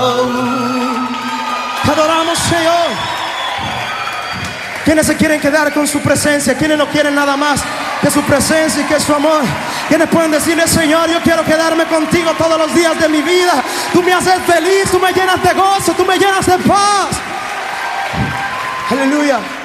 Te adoramos, Señor. ¿Quiénes se quieren quedar con su presencia? ¿Quiénes no quieren nada más que su presencia y que su amor? ¿Quiénes pueden decirle: Señor, yo quiero quedarme contigo todos los días de mi vida? Tú me haces feliz, tú me llenas de gozo, tú me llenas de paz. Aleluya.